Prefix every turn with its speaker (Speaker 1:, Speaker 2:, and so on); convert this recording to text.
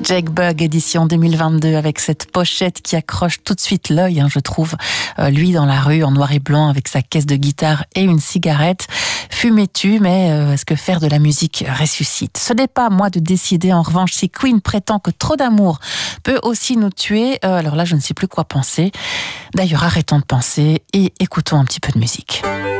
Speaker 1: Jake Bugg, édition 2022, avec cette pochette qui accroche tout de suite l'œil, je trouve. Lui dans la rue, en noir et blanc, avec sa caisse de guitare et une cigarette. Fumez-tu, mais est-ce que faire de la musique ressuscite ? Ce n'est pas à moi de décider. En revanche, si Queen prétend que trop d'amour peut aussi nous tuer, alors là, je ne sais plus quoi penser. D'ailleurs, arrêtons de penser et écoutons un petit peu de musique.